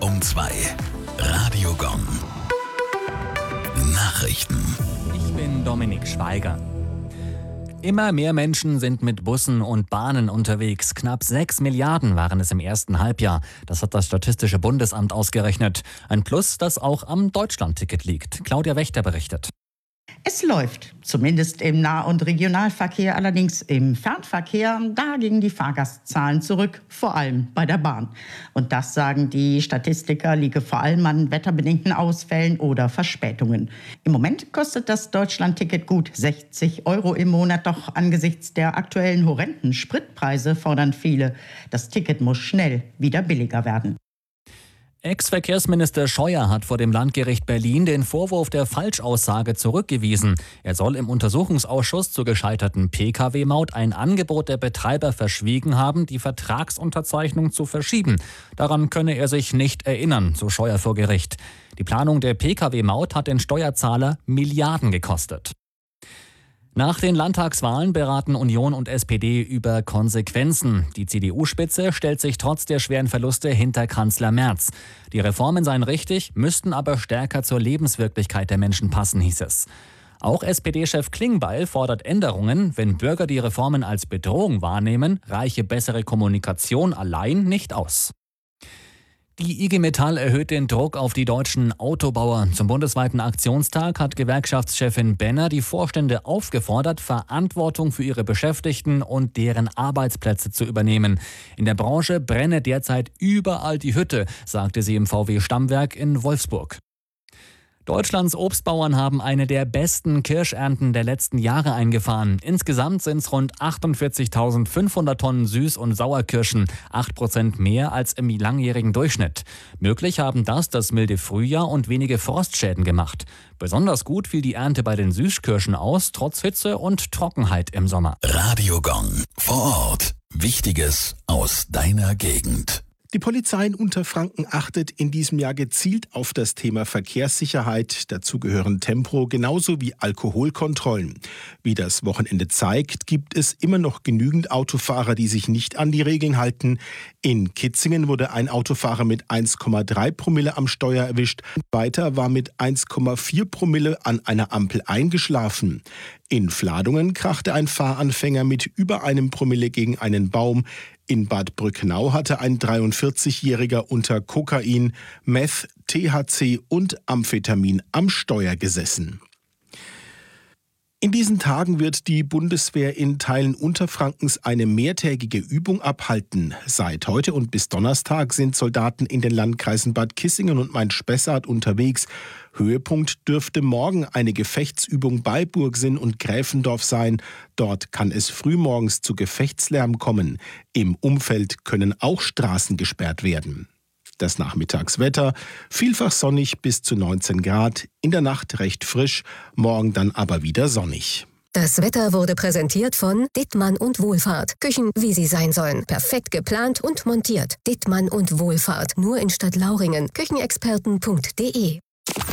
um 2. Radio Gong. Nachrichten. Ich bin Dominik Schweiger. Immer mehr Menschen sind mit Bussen und Bahnen unterwegs. Knapp 6 Milliarden waren es im ersten Halbjahr. Das hat das Statistische Bundesamt ausgerechnet. Ein Plus, das auch am Deutschlandticket liegt. Claudia Wächter berichtet. Es läuft, zumindest im Nah- und Regionalverkehr, allerdings im Fernverkehr, da gingen die Fahrgastzahlen zurück, vor allem bei der Bahn. Und das, sagen die Statistiker, liege vor allem an wetterbedingten Ausfällen oder Verspätungen. Im Moment kostet das Deutschlandticket gut 60 € im Monat, doch angesichts der aktuellen horrenden Spritpreise fordern viele, das Ticket muss schnell wieder billiger werden. Ex-Verkehrsminister Scheuer hat vor dem Landgericht Berlin den Vorwurf der Falschaussage zurückgewiesen. Er soll im Untersuchungsausschuss zur gescheiterten Pkw-Maut ein Angebot der Betreiber verschwiegen haben, die Vertragsunterzeichnung zu verschieben. Daran könne er sich nicht erinnern, so Scheuer vor Gericht. Die Planung der Pkw-Maut hat den Steuerzahler Milliarden gekostet. Nach den Landtagswahlen beraten Union und SPD über Konsequenzen. Die CDU-Spitze stellt sich trotz der schweren Verluste hinter Kanzler Merz. Die Reformen seien richtig, müssten aber stärker zur Lebenswirklichkeit der Menschen passen, hieß es. Auch SPD-Chef Klingbeil fordert Änderungen. Wenn Bürger die Reformen als Bedrohung wahrnehmen, reiche bessere Kommunikation allein nicht aus. Die IG Metall erhöht den Druck auf die deutschen Autobauer. Zum bundesweiten Aktionstag hat Gewerkschaftschefin Benner die Vorstände aufgefordert, Verantwortung für ihre Beschäftigten und deren Arbeitsplätze zu übernehmen. In der Branche brenne derzeit überall die Hütte, sagte sie im VW-Stammwerk in Wolfsburg. Deutschlands Obstbauern haben eine der besten Kirschernten der letzten Jahre eingefahren. Insgesamt sind es rund 48.500 Tonnen Süß- und Sauerkirschen, 8% mehr als im langjährigen Durchschnitt. Möglich haben das milde Frühjahr und wenige Frostschäden gemacht. Besonders gut fiel die Ernte bei den Süßkirschen aus, trotz Hitze und Trockenheit im Sommer. Radio Gong. Vor Ort. Wichtiges aus deiner Gegend. Die Polizei in Unterfranken achtet in diesem Jahr gezielt auf das Thema Verkehrssicherheit. Dazu gehören Tempo genauso wie Alkoholkontrollen. Wie das Wochenende zeigt, gibt es immer noch genügend Autofahrer, die sich nicht an die Regeln halten. In Kitzingen wurde ein Autofahrer mit 1,3 Promille am Steuer erwischt. Weiter war mit 1,4 Promille an einer Ampel eingeschlafen. In Vladungen krachte ein Fahranfänger mit über 1 Promille gegen einen Baum. In Bad Brückenau hatte ein 43-Jähriger unter Kokain, Meth, THC und Amphetamin am Steuer gesessen. In diesen Tagen wird die Bundeswehr in Teilen Unterfrankens eine mehrtägige Übung abhalten. Seit heute und bis Donnerstag sind Soldaten in den Landkreisen Bad Kissingen und Main-Spessart unterwegs. Höhepunkt dürfte morgen eine Gefechtsübung bei Burgsinn und Gräfendorf sein. Dort kann es frühmorgens zu Gefechtslärm kommen. Im Umfeld können auch Straßen gesperrt werden. Das Nachmittagswetter, vielfach sonnig bis zu 19 Grad, in der Nacht recht frisch, morgen dann aber wieder sonnig. Das Wetter wurde präsentiert von Dittmann und Wohlfahrt. Küchen, wie sie sein sollen. Perfekt geplant und montiert. Dittmann und Wohlfahrt. Nur in Stadtlauringen. Küchenexperten.de